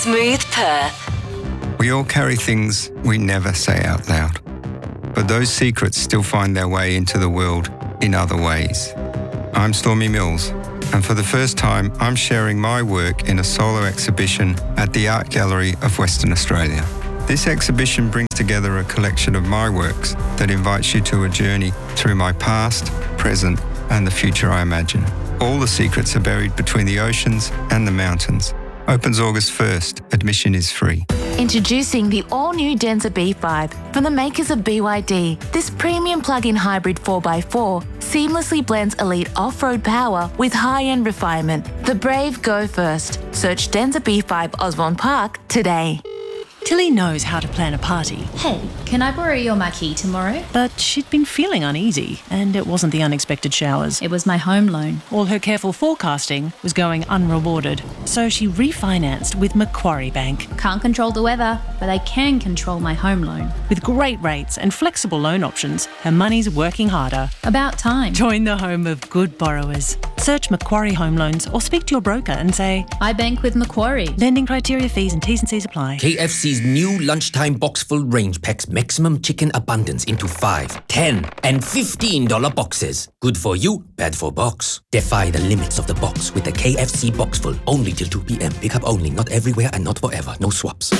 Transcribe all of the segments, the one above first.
Smooth Perth. We all carry things we never say out loud, but those secrets still find their way into the world in other ways. I'm Stormy Mills, and for the first time, I'm sharing my work in a solo exhibition at the Art Gallery of Western Australia. This exhibition brings together a collection of my works that invites you to a journey through my past, present, and the future I imagine. All the secrets are buried between the oceans and the mountains. Opens August 1st. Admission is free. Introducing the all-new Denza B5 from the makers of BYD. This premium plug-in hybrid 4x4 seamlessly blends elite off-road power with high-end refinement. The brave go first. Search Denza B5 Osborne Park today. Tilly knows how to plan a party. Hey, can I borrow your marquee tomorrow? But she'd been feeling uneasy, and it wasn't the unexpected showers. It was my home loan. All her careful forecasting was going unrewarded, so she refinanced with Macquarie Bank. Can't control the weather, but I can control my home loan. With great rates and flexible loan options, her money's working harder. About time. Join the home of good borrowers. Search Macquarie Home Loans or speak to your broker and say, I bank with Macquarie. Lending criteria, fees and T's and C's apply. KFC's new lunchtime box full range packs maximum chicken abundance into $5, $10 and $15 boxes. Good for you, bad for box. Defy the limits of the box with the KFC box full. Only till 2 p.m. Pick up only, not everywhere and not forever. No swaps.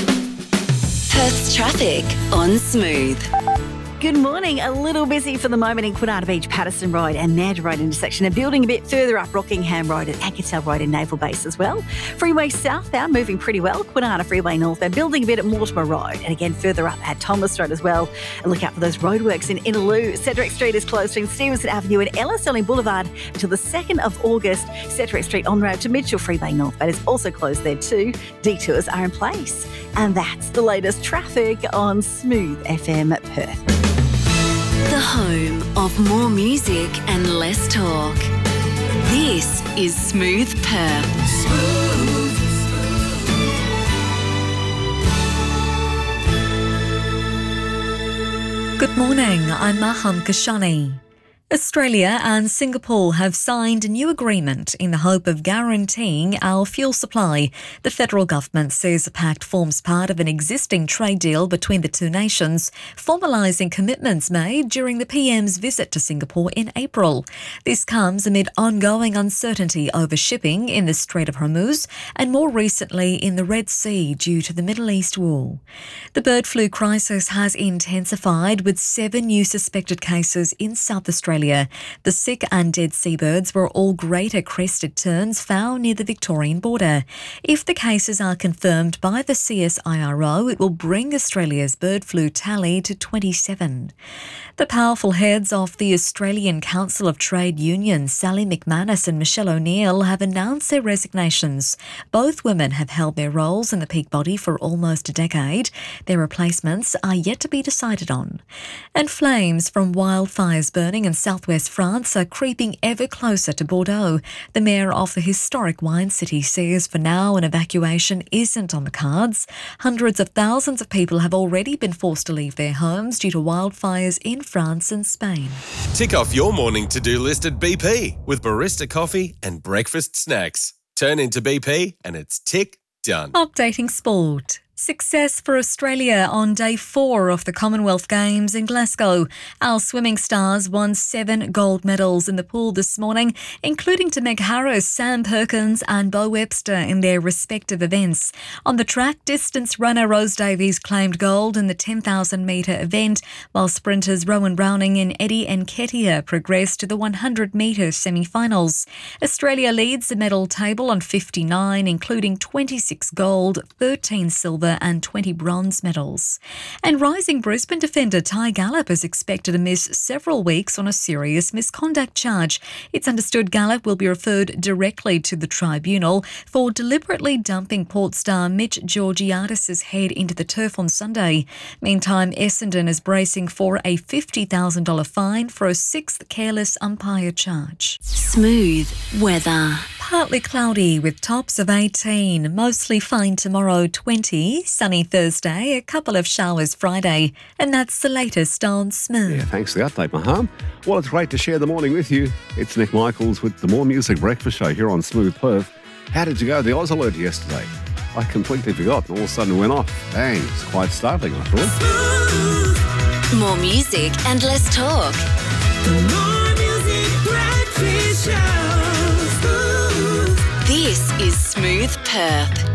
Perth's traffic on Smooth. Good morning. A little busy for the moment in Kwinana Beach, Patterson Road and Nant Road intersection, and building a bit further up Rockingham Road and Ankertel Road in Naval Base as well. Freeway southbound moving pretty well. Kwinana Freeway northbound building a bit at Mortimer Road, and again further up at Thomas Road as well. And look out for those roadworks in Innaloo. Cedric Street is closed between Stevenson Avenue and Ellis Sterling Boulevard until the 2nd of August. Cedric Street on road to Mitchell Freeway northbound is also closed there too. Detours are in place. And that's the latest traffic on Smooth FM Perth. The home of more music and less talk. This is Smooth Perth. Good morning, I'm Maham Kashani. Australia and Singapore have signed a new agreement in the hope of guaranteeing our fuel supply. The federal government says the pact forms part of an existing trade deal between the two nations, formalising commitments made during the PM's visit to Singapore in April. This comes amid ongoing uncertainty over shipping in the Strait of Hormuz and more recently in the Red Sea due to the Middle East war. The bird flu crisis has intensified with 7 new suspected cases in South Australia. The sick and dead seabirds were all greater crested terns found near the Victorian border. If the cases are confirmed by the CSIRO, it will bring Australia's bird flu tally to 27. The powerful heads of the Australian Council of Trade Unions, Sally McManus and Michelle O'Neill, have announced their resignations. Both women have held their roles in the peak body for almost a decade. Their replacements are yet to be decided on. And flames from wildfires burning in southwest France are creeping ever closer to Bordeaux. The mayor of the historic wine city says for now an evacuation isn't on the cards. Hundreds of thousands of people have already been forced to leave their homes due to wildfires in France and Spain. Tick off your morning to-do list at BP with barista coffee and breakfast snacks. Turn into BP and it's tick done. Updating sport. Success for Australia on day 4 of the Commonwealth Games in Glasgow. Our swimming stars won 7 gold medals in the pool this morning, including to Meg Harris, Sam Perkins and Bo Webster in their respective events. On the track, distance runner Rose Davies claimed gold in the 10,000 metre event, while sprinters Rowan Browning and Eddie Nketiah progressed to the 100 metre semi-finals. Australia leads the medal table on 59, including 26 gold, 13 silver and 20 bronze medals. And rising Brisbane defender Ty Gallop is expected to miss several weeks on a serious misconduct charge. It's understood Gallop will be referred directly to the tribunal for deliberately dumping Port star Mitch Georgiadis' head into the turf on Sunday. Meantime, Essendon is bracing for a $50,000 fine for a 6th careless umpire charge. Smooth weather. Partly cloudy with tops of 18, mostly fine tomorrow 20, sunny Thursday, a couple of showers Friday, and that's the latest on Smooth. Yeah, thanks for the update, Maham. Well, it's great to share the morning with you. It's Nick Michaels with the More Music Breakfast Show here on Smooth Perth. How did you go the Oz Alert yesterday? I completely forgot. All of a sudden it went off. Bang, it's quite startling, I thought. More music and less talk. More music breakfast show. This is Smooth Perth.